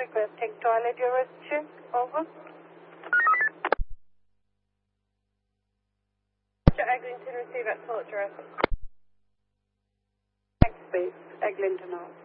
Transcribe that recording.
requesting toilet urine check. Over. Mr. Eglinton, receive at full address. Next base, Eglinton House.